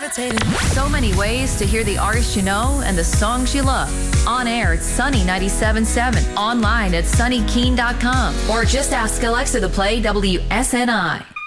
So many ways to hear the artists you know and the songs you love. On air at Sunny 97.7, online at sunnykeene.com, or just ask Alexa to play WSNI.